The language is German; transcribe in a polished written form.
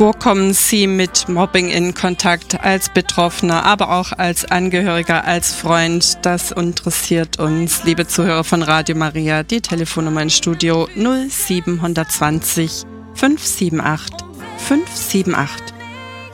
Wo kommen Sie mit Mobbing in Kontakt als Betroffener, aber auch als Angehöriger, als Freund? Das interessiert uns, liebe Zuhörer von Radio Maria. Die Telefonnummer im Studio 0720 578 578.